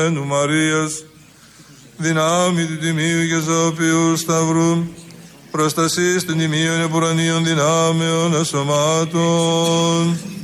Του Μαρίας, δυνάμει του Τιμίου και Ζώπιου Σταυρού, προστασίες των ημείων επουρανίων δυνάμεων ασωμάτων.